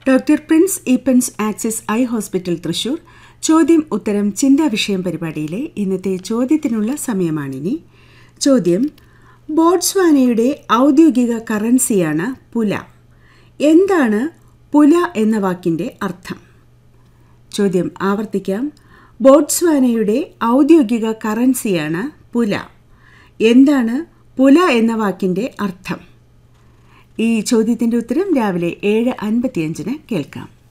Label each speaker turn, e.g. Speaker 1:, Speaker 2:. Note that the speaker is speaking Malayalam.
Speaker 1: Doctor Prince Eappen's axis eye hospital Thrissur ചോദ്യം ഉത്തരം ചിന്താ വിഷയം പരിപാടിയിലെ ഇന്നത്തെ ചോദ്യത്തിനുള്ള സമയമാണിനി. ചോദ്യം: ബോട്സ്വാനയുടെ ഔദ്യോഗിക കറൻസിയാണ് പുല. എന്താണ് പുല എന്ന വാക്കിൻ്റെ അർത്ഥം? ചോദ്യം ആവർത്തിക്കാം. ബോട്സ്വാനയുടെ ഔദ്യോഗിക കറൻസിയാണ് പുല. എന്താണ് പുല എന്ന വാക്കിൻ്റെ അർത്ഥം? ഈ ചോദ്യത്തിൻ്റെ ഉത്തരം രാവിലെ 7:55 കേൾക്കാം.